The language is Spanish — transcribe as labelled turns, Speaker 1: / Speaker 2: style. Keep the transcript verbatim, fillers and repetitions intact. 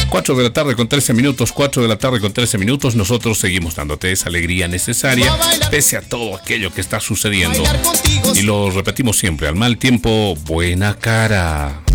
Speaker 1: cuatro de la tarde con trece minutos, cuatro de la tarde con trece minutos. Nosotros seguimos dándote esa alegría necesaria, pese a todo aquello que está sucediendo. Y lo repetimos siempre, al mal tiempo, buena cara.